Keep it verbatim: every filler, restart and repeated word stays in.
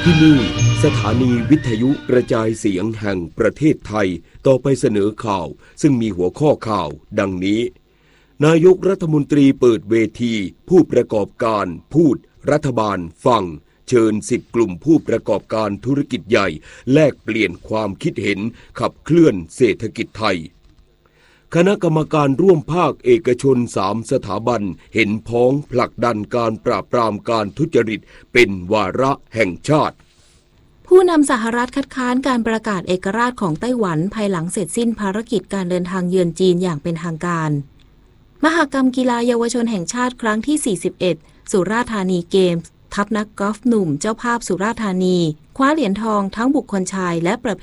ที่นี่สถานีวิทยุกระจายเสียงแห่งประเทศไทยต่อไปเสนอข่าวซึ่งมีหัวข้อข่าวดังนี้นายกรัฐมนตรีเปิดเวทีผู้ประกอบการพูดรัฐบาลฟังเชิญสิบกลุ่มผู้ประกอบการธุรกิจใหญ่แลกเปลี่ยนความคิดเห็นขับเคลื่อนเศรษฐกิจไทยคณะกรรมการร่วมภาคเอกชนสามสถาบันเห็นพ้องผลักดันการปราบปรามการทุจริตเป็นวาระแห่งชาติผู้นำสหรัฐคัดค้านการประกาศเอกราชของไต้หวันภายหลังเสร็จสิ้นภารกิจการเดินทางเยือนจีนอย่างเป็นทางการมหกรรมกีฬาเยาวชนแห่งชาติครั้งที่สี่สิบเอ็ดสุราษฎร์ธานีเกมส์ทัพนักกอล์ฟหนุ่มเจ้าภาพสุราษฎร์ธานีคว้าเหรียญทองทั้งบุคคลชายและประเภท